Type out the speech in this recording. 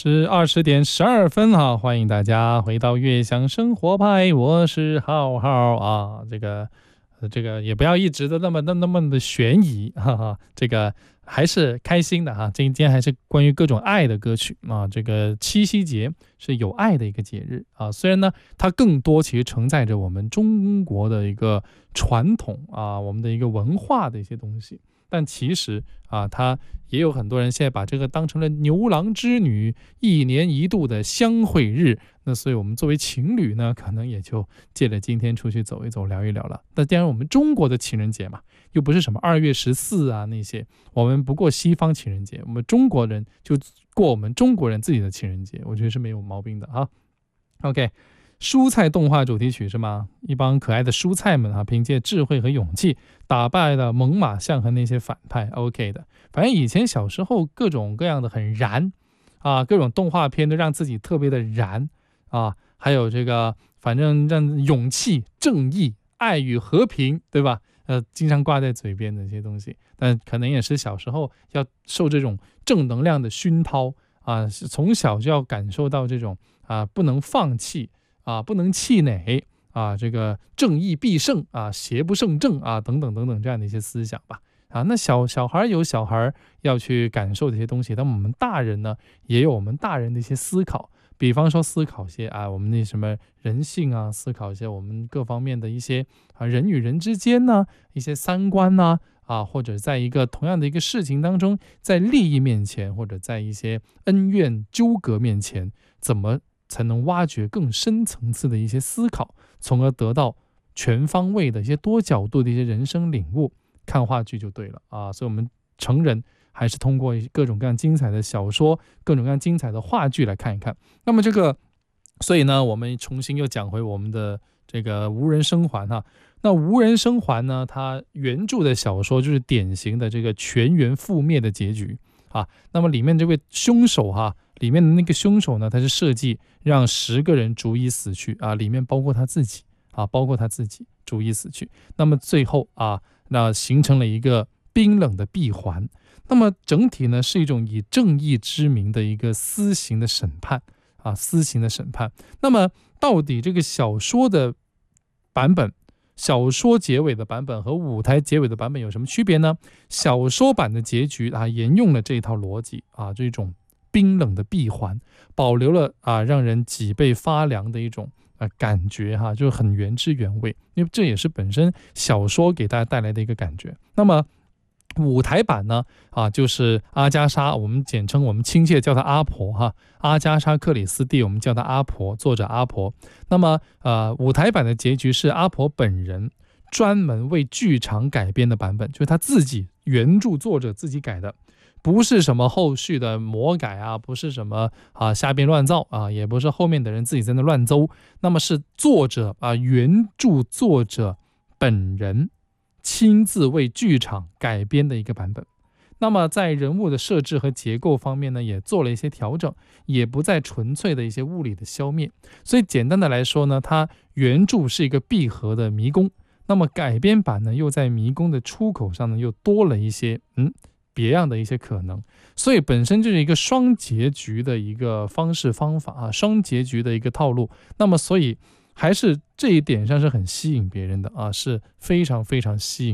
是20点12分啊！欢迎大家回到悦享生活派，我是浩浩啊。这个也不要一直的那么的悬疑，哈哈，这个还是开心的哈。今天还是关于各种爱的歌曲啊。这个七夕节是有爱的一个节日啊，虽然呢它更多其实承载着我们中国的一个传统啊，我们的一个文化的一些东西。但其实啊，它也有很多人现在把这个当成了牛郎织女1年1度的相会日。那所以我们作为情侣呢，可能也就借着今天出去走一走，聊一聊了。那既然我们中国的情人节嘛，又不是什么2月14啊那些，我们不过西方情人节，我们中国人就过我们中国人自己的情人节，我觉得是没有毛病的啊。OK。蔬菜动画主题曲是吗？一帮可爱的蔬菜们啊，凭借智慧和勇气打败了猛犸象和那些反派。OK 的，反正以前小时候各种各样的很燃啊，各种动画片都让自己特别的燃啊，还有这个反正让勇气、正义、爱与和平，对吧？经常挂在嘴边的一些东西，但可能也是小时候要受这种正能量的熏陶啊，从小就要感受到这种啊不能放弃。啊，不能气馁啊，这个正义必胜啊，邪不胜正啊，等等等等这样的一些思想吧。啊，那小孩有小孩要去感受这些东西，但我们大人呢，也有我们大人的一些思考，比方说思考些啊，我们那什么人性啊，思考一些我们各方面的一些啊人与人之间呢，一些三观呐啊，或者在一个同样的一个事情当中，在利益面前，或者在一些恩怨纠葛面前，怎么才能挖掘更深层次的一些思考，从而得到全方位的一些多角度的一些人生领悟。看话剧就对了啊，所以我们成人还是通过各种各样精彩的小说、各种各样精彩的话剧来看一看。那么所以呢，我们重新又讲回我们的这个无人生还哈。那无人生还呢，它原著的小说就是典型的这个全员覆灭的结局啊。那么里面这位凶手哈。里面的那个凶手呢，他是设计让10个人逐一死去啊，里面包括他自己逐一死去。那么最后啊，那形成了一个冰冷的闭环。那么整体呢是一种以正义之名的一个私刑的审判啊，私刑的审判。那么到底这个小说的版本、小说结尾的版本和舞台结尾的版本有什么区别呢？小说版的结局啊，沿用了这一套逻辑啊，这种冰冷的闭环，保留了啊让人脊背发凉的一种感觉哈，就是很原汁原味，因为这也是本身小说给大家带来的一个感觉。那么舞台版呢啊，就是阿加莎，我们简称，我们亲切叫她阿婆哈，阿加莎克里斯蒂，我们叫她阿婆，作者阿婆。那么舞台版的结局是阿婆本人专门为剧场改编的版本，就是她自己原著作者自己改的。不是什么后续的魔改啊，不是什么啊瞎编乱造啊，也不是后面的人自己在那乱诌，那么是作者啊原著作者本人亲自为剧场改编的一个版本。那么在人物的设置和结构方面呢，也做了一些调整，也不再纯粹的一些物理的消灭。所以简单的来说呢，它原著是一个闭合的迷宫，那么改编版呢，又在迷宫的出口上呢，又多了一些别样的一些可能。所以本身就是一个双结局的一个方式方法啊，双结局的一个套路。那么所以还是这一点上是很吸引别人的啊，是非常非常吸引